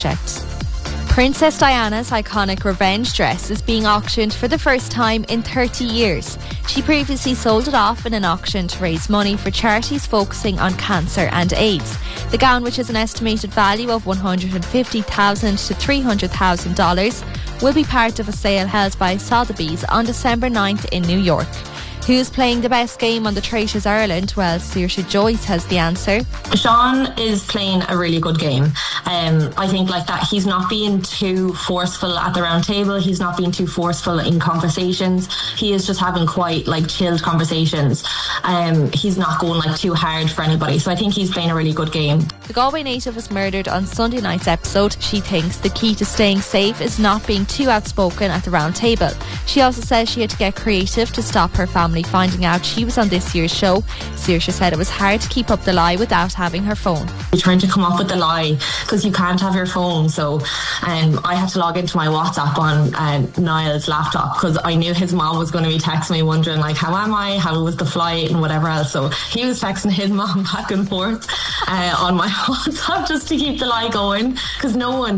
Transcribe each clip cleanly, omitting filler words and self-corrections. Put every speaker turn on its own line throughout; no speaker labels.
project. Princess Diana's iconic revenge dress is being auctioned for the first time in 30 years. She previously sold it off in an auction to raise money for charities focusing on cancer and AIDS. The gown, which has an estimated value of $150,000 to $300,000, will be part of a sale held by Sotheby's on December 9th in New York. Who's playing the best game on the Traitors Ireland? Well, Saoirse Joyce has the answer.
Sean is playing a really good game. I think like that he's not being too forceful at the round table. He's not being too forceful in conversations. He is just having quite like chilled conversations. He's not going like too hard for anybody. So I think he's playing a really good game.
The Galway native was murdered on Sunday night's episode. She thinks the key to staying safe is not being too outspoken at the round table. She also says she had to get creative to stop her family finding out she was on this year's show. Saoirse said it was hard to keep up the lie without having her phone.
You're trying to come up with the lie because you can't have your phone, so I had to log into my WhatsApp on Niall's laptop because I knew his mom was going to be texting me wondering like how am I, how was the flight and whatever else. So he was texting his mom back and forth on my WhatsApp just to keep the lie going because no one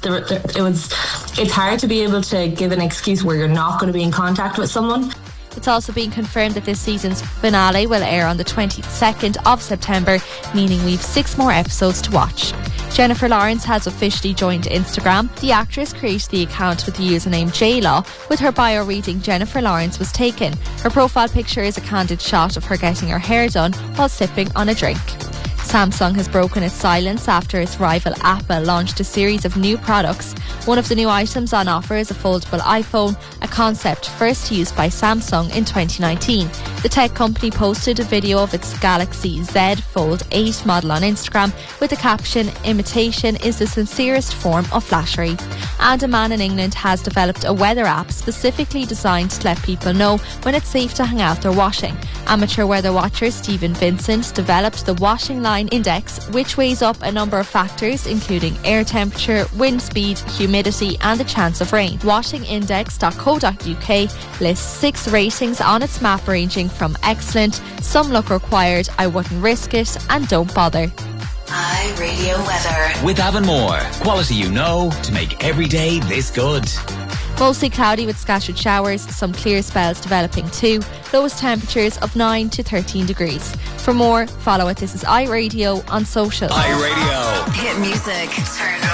it's hard to be able to give an excuse where you're not going to be in contact with someone.
It's also been confirmed that this season's finale will air on the 22nd of September, meaning we've 6 more episodes to watch. Jennifer Lawrence has officially joined Instagram. The actress created the account with the username JLaw, with her bio reading Jennifer Lawrence was taken. Her profile picture is a candid shot of her getting her hair done while sipping on a drink. Samsung has broken its silence after its rival Apple launched a series of new products. One of the new items on offer is a foldable iPhone, a concept first used by Samsung in 2019. The tech company posted a video of its Galaxy Z Fold 8 model on Instagram with the caption, "Imitation is the sincerest form of flattery." And a man in England has developed a weather app specifically designed to let people know when it's safe to hang out their washing. Amateur weather watcher Stephen Vincent developed the Washing Line Index, which weighs up a number of factors including air temperature, wind speed, humidity and the chance of rain. WashingIndex.co.uk lists 6 ratings on its map ranging from excellent, some look required, I wouldn't risk it and don't bother.
iRadio weather.
With Avonmore, quality you know to make every day this good.
Mostly cloudy with scattered showers, some clear spells developing too. Lowest temperatures of 9 to 13 degrees. For more, follow it. This is iRadio on social.
iRadio.
Hit music. Turn it